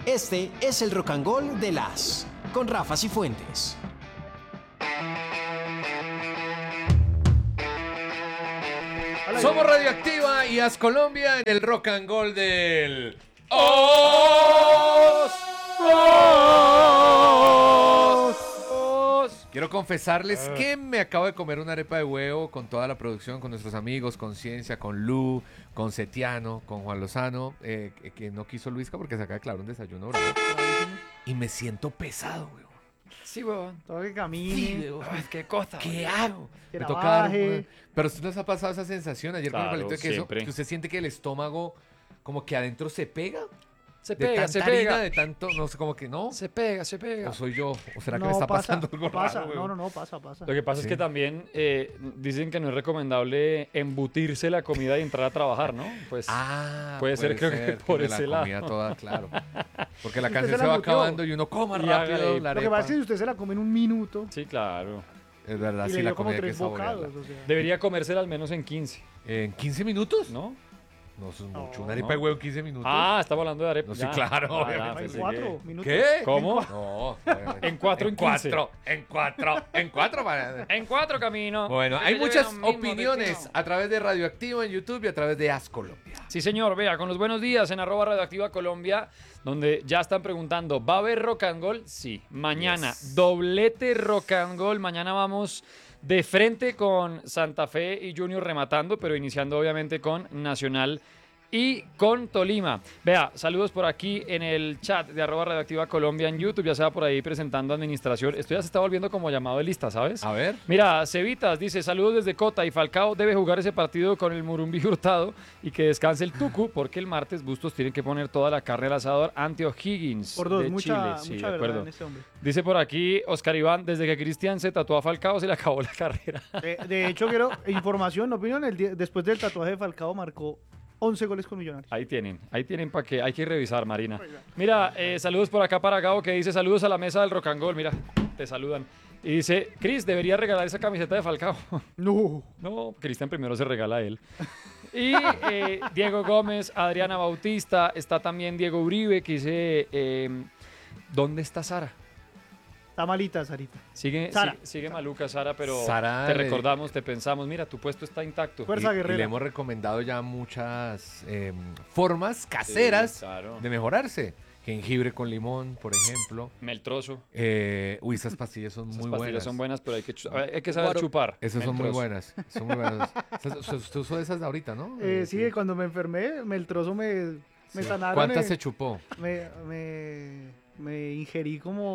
Este es el Rock and Roll de las con Rafa Cifuentes. Somos Radioactiva y As Colombia en el Rock and Roll del Os. Quiero confesarles que me acabo de comer una arepa de huevo con toda la producción, con nuestros amigos, con Ciencia, con Lu, con Setiano, con Juan Lozano, que no quiso Luisca porque se acaba de clavar un desayuno bravo. Y me siento pesado, weón. Sí, weón. Todo que camine. Sí, weón. Ay, qué cosa. ¿Qué weón. hago? Que Me la toca dar baje. Pero ¿usted nos ha pasado esa sensación ayer con el Claro, palito de queso? siempre. Que usted siente que el estómago como que adentro se pega. Se De pega, tanta se harina, pega. de tanto, no sé, como que no. Se pega, se pega. ¿O soy yo? ¿O será que me No, está pasa, pasando algo pasa. raro, weón? No, pasa. Lo que pasa Sí. es que también dicen que no es recomendable embutirse la comida y entrar a trabajar, ¿no? Pues puede ser, creo que por me ese la lado. comida toda, claro. Porque la Usted canción se se la va mutió. acabando y uno coma Y rápido hágale. la Lo que arepa. pasa es que si usted se la come en un minuto Sí, claro. Es verdad, y sí, le la dio como comida hay que 3 bocados, saborearla. o sea. Debería comérsela al menos en 15, ¿En 15 minutos? ¿no? No, eso es mucho. No, Una arepa no. de huevo en 15 minutos. Ah, estamos hablando de arepa. No, sí, Ya. claro, Ah, obviamente. ya, En pensé 4 que- minutos. ¿Qué? ¿Cómo? No. En 4 en 15. En cuatro. En 4 camino. Bueno, Que hay te lleven muchas a un mismo opiniones destino. a través de Radioactivo en YouTube y a través de As Colombia. Sí, señor, vea, con los buenos días en @radioactiva Colombia, donde ya están preguntando, ¿va a haber rock and roll? Sí, mañana, Yes. doblete rock and roll, mañana vamos de frente con Santa Fe y Junior rematando, pero iniciando obviamente con Nacional y con Tolima. Vea, saludos por aquí en el chat de @radioactiva Colombia en YouTube, ya se va por ahí presentando administración. Esto ya se está volviendo como llamado de lista, ¿sabes? A ver. Mira, Cevitas dice, saludos desde Cota y Falcao debe jugar ese partido con el Murumbi Hurtado y que descanse el Tucu porque el martes Bustos tiene que poner toda la carne al asador ante O'Higgins Por dos, de mucha Chile. Sí, de verdad acuerdo. en este hombre. Dice por aquí Oscar Iván, desde que Cristian se tatuó a Falcao se le acabó la carrera. De hecho, quiero información, opinión. Después del tatuaje de Falcao marcó 11 goles con Millonarios. Ahí tienen para que hay que revisar, Marina. Mira, saludos por acá para Gabo que dice saludos a la mesa del Rock and Roll, mira, te saludan. Y dice, Cris, debería regalar esa camiseta de Falcao. No. No, Cristian primero se regala a él. Y Diego Gómez, Adriana Bautista, está también Diego Uribe que dice, ¿dónde está Sara? Está malita, Sarita. Sigue Sara. sigue maluca Sara, pero Sara, te recordamos, te pensamos, mira, tu puesto está intacto. Fuerza Y guerrera. le hemos recomendado ya muchas formas caseras Sí, claro. de mejorarse. Jengibre con limón, por ejemplo. Meltroso. Esas pastillas son Esas muy pastillas buenas. son buenas, pero hay que saber chupar. Esas son muy Meltroso. buenas. Son muy buenas. Usted usó esas de ahorita, ¿no? Sí, cuando me enfermé, el trozo me sanaron. ¿Cuántas se chupó? Me ingerí como...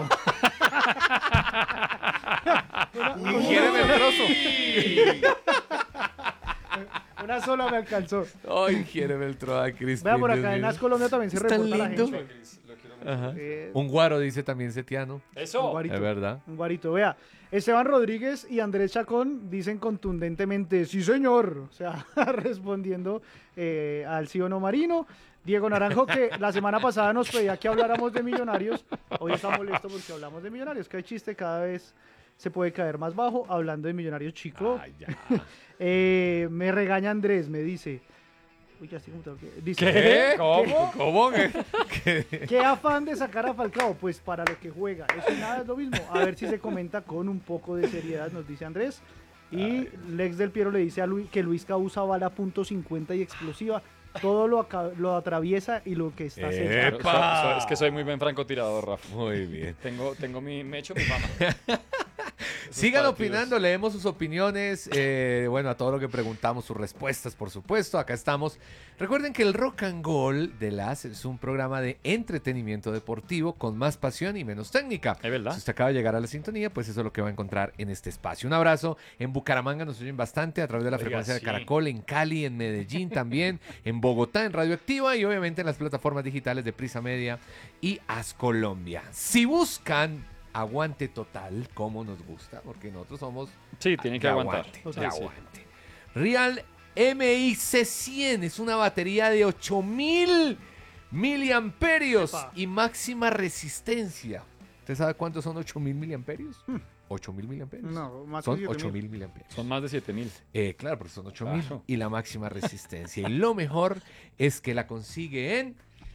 Ingiéreme el trozo. Una sola me alcanzó. Ay, ingiéreme el trozo, Cristian. Vea, por acá en As Colombia también se Es tan reporta la lindo. gente. Ajá. Eh, Un guaro, dice también Setiano. Eso. Un guarito. Es verdad. Un guarito. Vea, Esteban Rodríguez y Andrés Chacón dicen contundentemente, sí señor. O sea, respondiendo al sí o no Marino. Diego Naranjo, que la semana pasada nos pedía que habláramos de Millonarios. Hoy está molesto porque hablamos de Millonarios. Que hay chiste, cada vez se puede caer más bajo hablando de Millonarios Chico. Ay, ya. Me regaña Andrés, me dice. Uy, ya estoy como tengo que- Dice, ¿Qué? ¿Cómo? ¿Cómo? ¿Qué afán de sacar a Falcao? Pues para lo que juega. Eso y nada es lo mismo. A ver si se comenta con un poco de seriedad, nos dice Andrés. Y Lex del Piero le dice a Luis que Luisca usa bala .50 y explosiva. Todo lo atraviesa y lo que está cerca. ¡Epa! Es que soy muy buen francotirador, Rafa. Muy bien. Me echo mi fama. Sigan partidos. opinando, leemos sus opiniones, bueno, a todo lo que preguntamos, sus respuestas, por supuesto, acá estamos. Recuerden que el Rock and Roll de las es un programa de entretenimiento deportivo con más pasión y menos técnica. Es verdad. Si usted acaba de llegar a la sintonía, pues eso es lo que va a encontrar en este espacio. Un abrazo. En Bucaramanga nos oyen bastante a través de la Oiga, frecuencia de sí. Caracol, en Cali, en Medellín también, en Bogotá, en Radioactiva y obviamente en las plataformas digitales de Prisa Media y As Colombia. Si buscan aguante total, como nos gusta, porque nosotros somos Sí, tienen que de aguantar. aguante, O de sea, sí. aguante. Real MIC100 es una batería de 8000 miliamperios Epa. y máxima resistencia. ¿Usted sabe cuántos son 8000 miliamperios? 8000 miliamperios. No, más Son que 7.000. 8000 miliamperios. Son más de 7000. Claro, porque son 8000 Claro. y la máxima resistencia. Y lo mejor es que la consigue en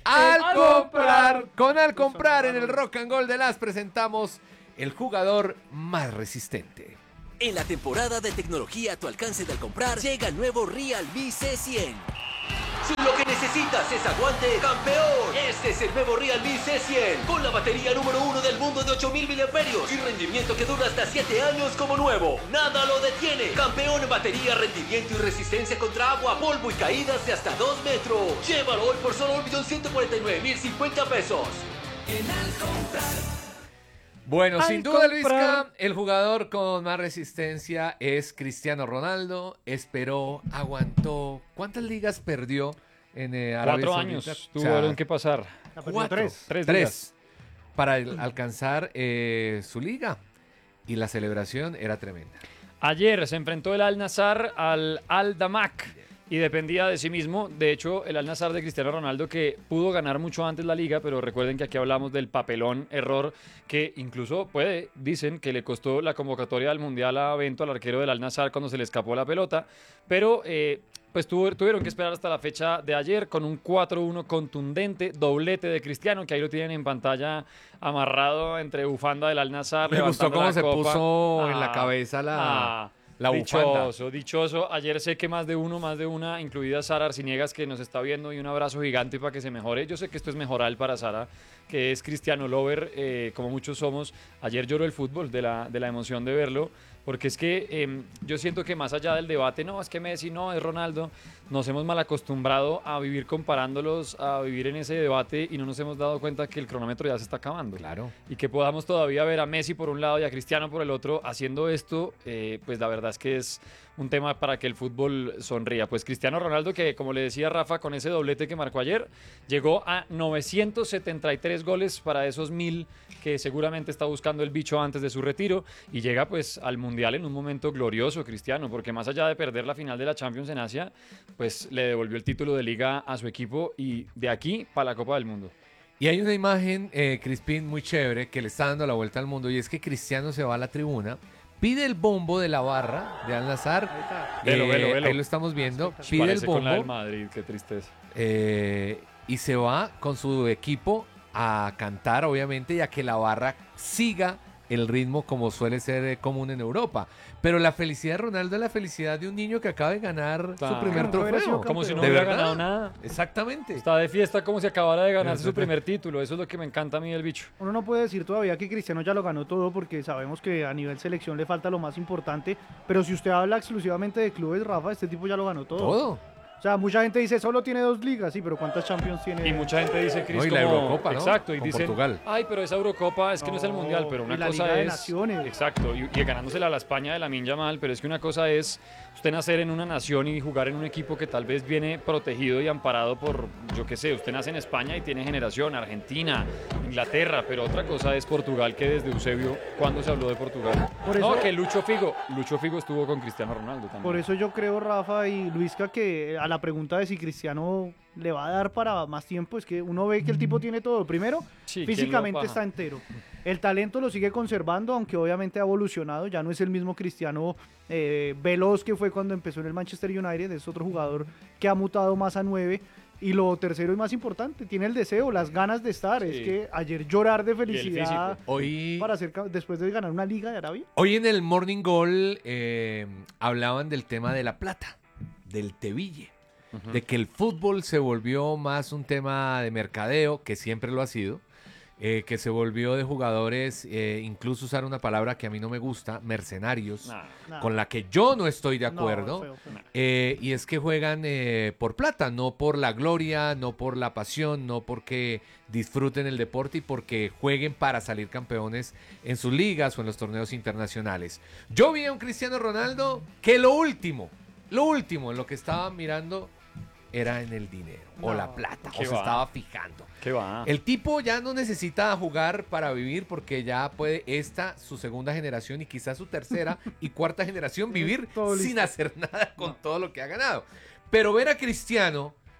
Al comprar en el Rock and Gold de las presentamos el jugador más resistente. En la temporada de tecnología a tu alcance de al comprar, llega el nuevo Realme C100. Si lo que necesitas es aguante, campeón, este es el nuevo Realme C100, con la batería número 1 del mundo de 8000 mAh y rendimiento que dura hasta 7 años como nuevo. Nada lo detiene. Campeón en batería, rendimiento y resistencia contra agua, polvo y caídas de hasta 2 metros. Llévalo hoy por solo 1.149.050 pesos. En Al Comprar. Bueno, Al sin duda, comprar. Luisca, el jugador con más resistencia es Cristiano Ronaldo. Esperó, aguantó. ¿Cuántas ligas perdió en Arabia 4 Saudita? años tuvieron que pasar. La perdió 4, 3. 3 3 para alcanzar su liga. Y la celebración era tremenda. Ayer se enfrentó el Al-Nassr al Al-Damak y dependía de sí mismo. De hecho, el Al-Nassr de Cristiano Ronaldo, que pudo ganar mucho antes la liga, pero recuerden que aquí hablamos del papelón error que incluso dicen que le costó la convocatoria al Mundial a Bento, al arquero del Al-Nassr, cuando se le escapó la pelota. Pero pues tuvieron que esperar hasta la fecha de ayer con un 4-1 contundente, doblete de Cristiano, que ahí lo tienen en pantalla amarrado entre bufanda del Al-Nassr. Me gustó levantando cómo la se copa. puso en la cabeza la bufanda. Dichoso. Ayer sé que más de una, incluida Sara Arciniegas, que nos está viendo, y un abrazo gigante para que se mejore. Yo sé que esto es mejoral para Sara, que es Cristiano Lover, como muchos somos. Ayer lloró el fútbol de la emoción de verlo, porque es que yo siento que más allá del debate, no, es que Messi, no, es Ronaldo, nos hemos mal acostumbrado a vivir comparándolos, a vivir en ese debate, y no nos hemos dado cuenta que el cronómetro ya se está acabando. Claro. Y que podamos todavía ver a Messi por un lado y a Cristiano por el otro haciendo esto, pues la verdad es que es un tema para que el fútbol sonría. Pues Cristiano Ronaldo, que como le decía Rafa, con ese doblete que marcó ayer, llegó a 973 goles para esos 1000 que seguramente está buscando el bicho antes de su retiro, y llega pues al Mundial en un momento glorioso, Cristiano, porque más allá de perder la final de la Champions en Asia, pues le devolvió el título de liga a su equipo, y de aquí para la Copa del Mundo. Y hay una imagen, Crispín, muy chévere, que le está dando la vuelta al mundo, y es que Cristiano se va a la tribuna, pide el bombo de la barra de Al-Nassr. Velo. Ahí lo estamos viendo. Pide el Parece con la del bombo Madrid, qué tristeza. y se va con su equipo a cantar, obviamente, y a que la barra siga el ritmo como suele ser común en Europa. Pero la felicidad de Ronaldo es la felicidad de un niño que acaba de ganar Claro. su primer Como hubiera sido trofeo. Como si no ¿De hubiera verdad? ganado nada. Exactamente. Está de fiesta como si acabara de ganarse su primer título. Eso es lo que me encanta a mí del bicho. Uno no puede decir todavía que Cristiano ya lo ganó todo, porque sabemos que a nivel selección le falta lo más importante, pero si usted habla exclusivamente de clubes, Rafa, este tipo ya lo ganó todo. Todo. O sea, mucha gente dice, solo tiene 2 ligas, sí, pero ¿cuántas Champions tiene? Y mucha gente dice, Cris, No, y la como- Eurocopa, ¿no? Exacto, y Con dicen, Portugal. ay, pero esa Eurocopa es que no es el No, Mundial, pero y una la cosa Liga de es... Naciones. Exacto, y ganándosela a la España de Lamine Yamal, pero es que una cosa es usted nacer en una nación y jugar en un equipo que tal vez viene protegido y amparado por, yo qué sé, usted nace en España y tiene generación, Argentina, Inglaterra, pero otra cosa es Portugal, que desde Eusebio, ¿cuándo se habló de Portugal? Por eso- No, que Lucho Figo estuvo con Cristiano Ronaldo también. Por eso yo creo, Rafa y Luisca, que a la pregunta de si Cristiano le va a dar para más tiempo, es que uno ve que el tipo tiene todo. Primero, Sí, ¿quién físicamente lo baja? está entero. El talento lo sigue conservando, aunque obviamente ha evolucionado. Ya no es el mismo Cristiano veloz que fue cuando empezó en el Manchester United. Es otro jugador que ha mutado más a 9. Y lo tercero y más importante, tiene el deseo, las ganas de estar. Sí. Es que ayer llorar de el felicidad físico. Hoy, para hacer, después de ganar una liga de Arabia. hoy en el Morning Goal hablaban del tema de la plata, del teville, de que el fútbol se volvió más un tema de mercadeo, que siempre lo ha sido, que se volvió de jugadores, incluso usar una palabra que a mí no me gusta, mercenarios, Nada. con la que yo no estoy de No, acuerdo. feo. Y es que juegan por plata, no por la gloria, no por la pasión, no porque disfruten el deporte y porque jueguen para salir campeones en sus ligas o en los torneos internacionales. Yo vi a un Cristiano Ronaldo que lo último en lo que estaba mirando era en el dinero o No, la plata, o ¿qué se va? estaba fijando. ¿Qué va? El tipo ya no necesita jugar para vivir porque ya puede su segunda generación y quizás su tercera y cuarta generación vivir Todo listo. sin hacer nada con todo lo que ha ganado. Pero ver a Cristiano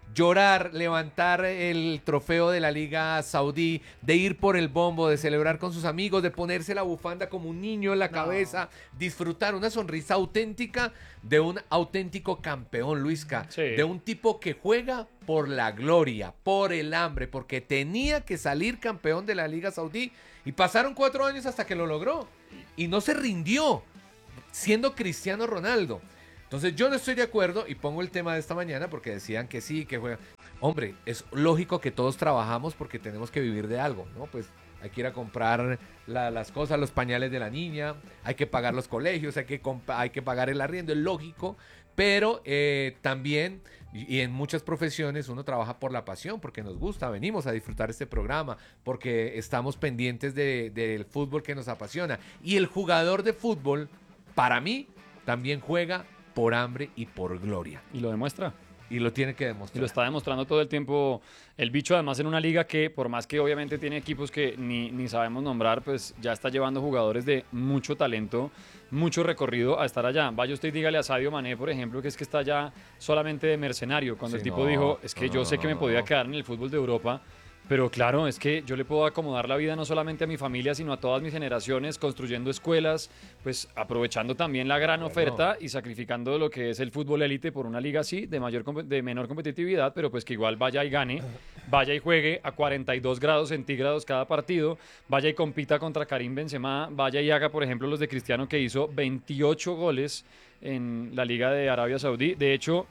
llorar, levantar el trofeo de la Liga Saudí, de ir por el bombo, de celebrar con sus amigos, de ponerse la bufanda como un niño en la cabeza, disfrutar una sonrisa auténtica de un auténtico campeón, Luisca, Sí. de un tipo que juega por la gloria, por el hambre, porque tenía que salir campeón de la Liga Saudí y pasaron 4 años hasta que lo logró y no se rindió, siendo Cristiano Ronaldo. Entonces yo no estoy de acuerdo y pongo el tema de esta mañana porque decían que sí, que juega. Hombre, es lógico que todos trabajamos porque tenemos que vivir de algo, ¿no? Pues hay que ir a comprar las cosas, los pañales de la niña, hay que pagar los colegios, hay que pagar el arriendo, es lógico, pero también, y en muchas profesiones uno trabaja por la pasión, porque nos gusta, venimos a disfrutar este programa, porque estamos pendientes del fútbol que nos apasiona. Y el jugador de fútbol, para mí, también juega por hambre y por gloria. Y lo demuestra. Y lo tiene que Y demostrar. lo está demostrando todo el tiempo el bicho, además en una liga que por más que obviamente tiene equipos que ni sabemos nombrar, pues ya está llevando jugadores de mucho talento, mucho recorrido a estar allá. Vaya usted y dígale a Sadio Mané, por ejemplo, que es que está allá solamente de mercenario, cuando Sí, el tipo no, dijo, es que no, yo no, sé que me no, podía no. quedar en el fútbol de Europa, pero claro, es que yo le puedo acomodar la vida no solamente a mi familia, sino a todas mis generaciones, construyendo escuelas, pues aprovechando también la gran oferta y sacrificando lo que es el fútbol élite por una liga así, de menor competitividad, pero pues que igual vaya y gane, vaya y juegue a 42 grados centígrados cada partido, vaya y compita contra Karim Benzema, vaya y haga, por ejemplo, los de Cristiano, que hizo 28 goles en la Liga de Arabia Saudí. De hecho,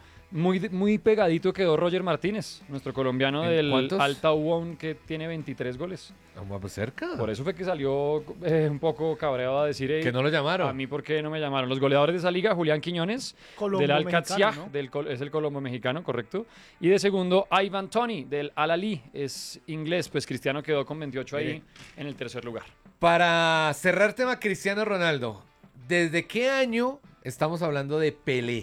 muy pegadito quedó Roger Martínez, nuestro colombiano ¿En del cuántos? Al Tawon, que tiene 23 goles. Vamos cerca. Por eso fue que salió un poco cabreado a decir, "Ey, Que no lo llamaron. a mí por qué no me llamaron". Los goleadores de esa liga, Julián Quiñones, del Al Colombo-mexicano, Qatsiah, ¿no? es el colombo mexicano, correcto. Y de segundo, Ivan Toney, del Al Ahly, es inglés. Pues Cristiano quedó con 28 ahí Mire. en el tercer lugar. Para cerrar tema Cristiano Ronaldo, ¿desde qué año estamos hablando de Pelé?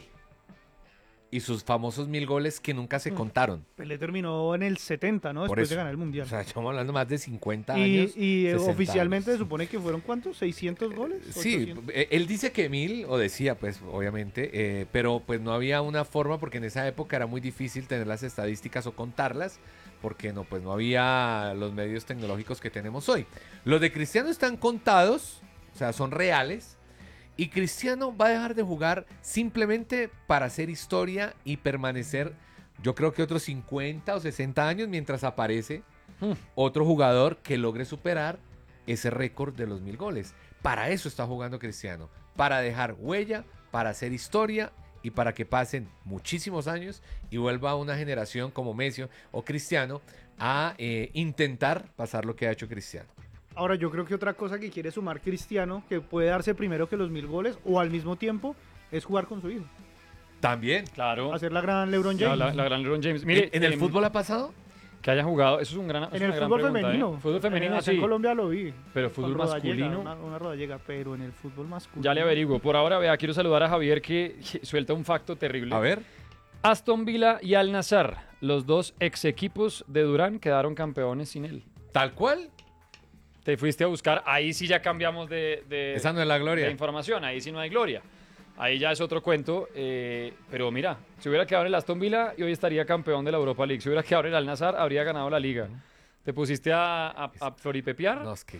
Y sus famosos 1000 goles que nunca se contaron. Pelé terminó en el 70, ¿no? Por Después de eso. ganar el Mundial. O sea, estamos hablando más de 50 y años. y 60 oficialmente se años. supone que fueron ¿cuántos? ¿600 goles? Sí, 800. él dice que 1000, o decía pues, obviamente, pero pues no había una forma porque en esa época era muy difícil tener las estadísticas o contarlas porque no, pues no había los medios tecnológicos que tenemos hoy. Los de Cristiano están contados, o sea, son reales. Y Cristiano va a dejar de jugar simplemente para hacer historia y permanecer, yo creo que otros 50 o 60 años mientras aparece otro jugador que logre superar ese récord de los 1000 goles. Para eso está jugando Cristiano, para dejar huella, para hacer historia y para que pasen muchísimos años y vuelva una generación como Messi o Cristiano a intentar pasar lo que ha hecho Cristiano. Ahora, yo creo que otra cosa que quiere sumar Cristiano, que puede darse primero que los 1000 goles, o al mismo tiempo, es jugar con su hijo. También. Claro. Hacer la gran LeBron James. La gran LeBron James. Mire, ¿En el fútbol ha pasado? que haya jugado, eso es un gran es En una el gran fútbol pregunta, femenino. ¿eh? Fútbol femenino, Acá sí. en Colombia lo vi. Pero fútbol Con Rodallega, masculino. Una rodallega, pero en el fútbol masculino. Ya le averiguo. Por ahora, vea, quiero saludar a Javier que suelta un facto terrible. A ver. Aston Villa y Al Nassr, los dos ex equipos de Durán, quedaron campeones sin él. Tal cual. Te fuiste a buscar, ahí sí ya cambiamos de Esa no es la gloria. de información, ahí sí no hay gloria. Ahí ya es otro cuento, pero mira, si hubiera quedado en el Aston Villa y hoy estaría campeón de la Europa League. Si hubiera quedado en el Al Nassr, habría ganado la liga. Te pusiste a floripepiar No, es que...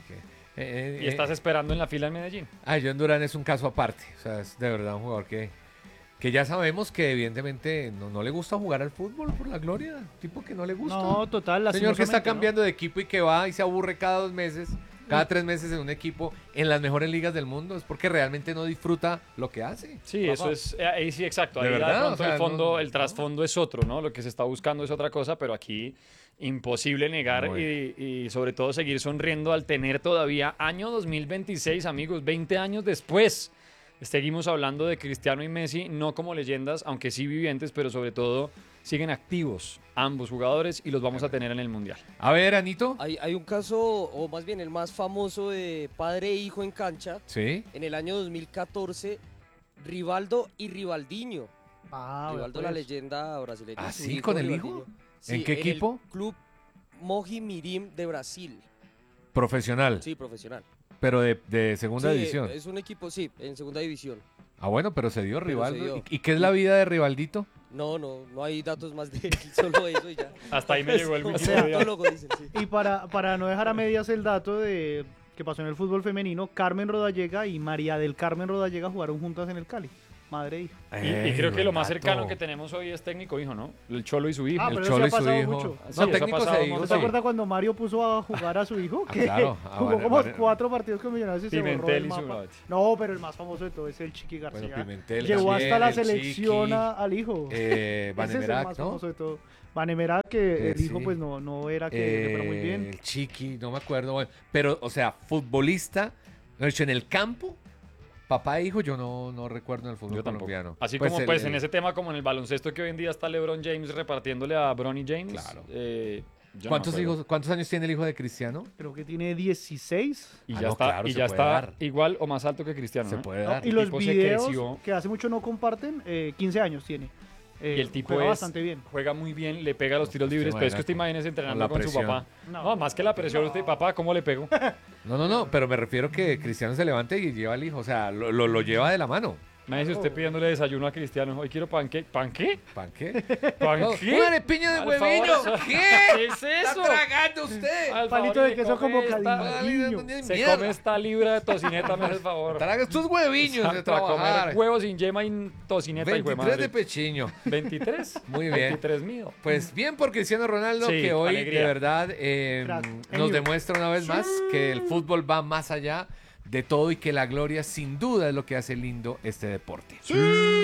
y estás esperando en la fila en Medellín. John Durán es un caso aparte. O sea, es de verdad un jugador que ya sabemos que evidentemente no le gusta jugar al fútbol por la gloria. Tipo que no le gusta. No, total. Señor que está lastimosamente, ¿no? cambiando de equipo y que va y se aburre cada 2 meses, cada 3 meses en un equipo en las mejores ligas del mundo. Es porque realmente no disfruta lo que hace. Sí, Papá. eso es, ahí sí, exacto. ¿De Ahí verdad? de pronto O sea, el fondo, no- el trasfondo es otro, ¿no? Lo que se está buscando es otra cosa, pero aquí imposible negar Muy y sobre todo seguir sonriendo al tener todavía año 2026, amigos, 20 años después. Seguimos hablando de Cristiano y Messi, no como leyendas, aunque sí vivientes, pero sobre todo siguen activos ambos jugadores y los vamos a tener en el Mundial. A ver, Anito. Hay un caso, o más bien el más famoso de padre e hijo en cancha. Sí. En el año 2014, Rivaldo y Rivaldinho. Ah, Rivaldo, pues. la leyenda brasileña. ¿Ah, su sí? ¿Con el Rivaldinho. hijo? Sí, ¿En qué equipo? El club Mogi Mirim de Brasil. Profesional. Sí, profesional. Pero de segunda Sí, división. Es un equipo, sí, en segunda división. Ah, bueno, pero se dio Pero Rivaldo. se dio. ¿Y qué es la vida de Rivaldito? No hay datos más de él, solo eso y ya. Hasta ahí me llegó el O Wikipedia. sea, autólogo dicen, sí. Y para no dejar a medias el dato de que pasó en el fútbol femenino, Carmen Rodallega y María del Carmen Rodallega jugaron juntas en el Cali. Madre e hija. Y creo que lo más buen cercano dato. que tenemos hoy es técnico-hijo, ¿no? El Cholo y su hijo. Ah, El pero Cholo y eso ha su pasado hijo. mucho. Sí, No, eso ha técnico pasado se un dijo, ¿No montón. te acuerdas cuando Mario puso a jugar a su hijo? Que claro. jugó como 4 partidos con Millonarios y se borró Pimentel el y su mapa. madre. No, pero el más famoso de todo es el Chiqui García. Bueno, Pimentel Llevó también, hasta la el selección Chiqui, al hijo. Ese es el Vanemerac, más ¿no? famoso de todo. Vanemerac, que el hijo sí. pues no era que le fuera muy bien. El Chiqui, no me acuerdo. Bueno, pero, o sea, futbolista, lo he dicho, en el campo, papá e hijo, yo no recuerdo en el fútbol Yo tampoco. colombiano. Así Pues como el- pues en el- ese tema como en el baloncesto que hoy en día está LeBron James repartiéndole a Bronny James. Claro. Yo no ¿Cuántos me acuerdo. ¿Cuántos años tiene el hijo de Cristiano? Creo que tiene 16. Y Ah, ya no, está, claro, y se ya puede está dar. igual o más alto que Cristiano. Se ¿no? puede ¿no? dar. Y el los tipo se videos creció. que hace mucho no comparten, 15 años tiene. Y el tipo juega es- bastante bien. Juega muy bien, le pega los tiros libres, pero es que usted imagínese entrenando la con su presión. papá. No. No, más que la presión, usted, papá, ¿cómo le pego? No, pero me refiero que Cristiano se levante y lleva al hijo, o sea, lo lleva de la mano. Me dice usted pidiéndole desayuno a Cristiano. Hoy quiero panque. ¿Panque? ¿Pan qué? ¿Panque? ¡Una arepiña de Al huevillo! favor, ¿Qué? ¿Qué es eso? ¡Está tragando usted! Al Palito favor, de y queso se come como esta- cariño. Se come esta libra de tocineta, me hace el favor. Traga estos hueviños de Exacto, a trabajar. comer huevos sin yema y tocineta, hijo de 23 de madre. pechiño. 23. Muy bien. 23 mío. Pues bien por Cristiano Ronaldo, Sí, que hoy alegría. de verdad Crack. nos Genio. demuestra una vez más que el fútbol va más allá de todo y que la gloria sin duda es lo que hace lindo este deporte. ¡Sí!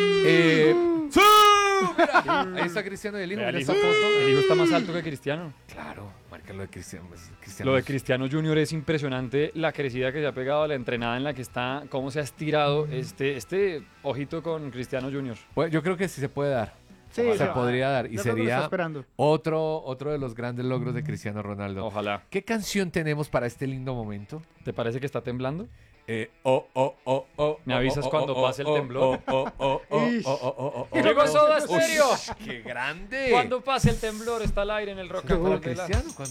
Mira, ahí está Cristiano y el hijo. Vea, Mira el esta hijo- foto. el hijo está más alto que Cristiano. Claro, marca lo de Cristiano. Cristiano Lo de es- Cristiano Junior es impresionante, la crecida que se ha pegado, la entrenada en la que está, cómo se ha estirado este ojito con Cristiano Junior. Pues, yo creo que sí se puede dar. Sí, se va. podría dar. Y Yo creo que lo está sería esperando. otro de los grandes logros de Cristiano Ronaldo. Ojalá. ¿Qué canción tenemos para este lindo momento? ¿Te parece que está temblando? ¿Me avisas cuando pase el temblor? ¡Llegó Soda Stereo! ¡Qué grande! Cuando pase el temblor está al aire en el Rock and ¿Cantó Roll de la- Cristiano? ¿Cuándo